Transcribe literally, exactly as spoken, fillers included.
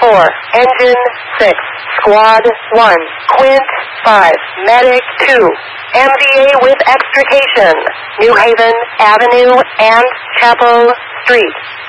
four, Engine six, Squad one, Quint five, Medic two, M D A with extrication, New Haven Avenue and Chapel Street.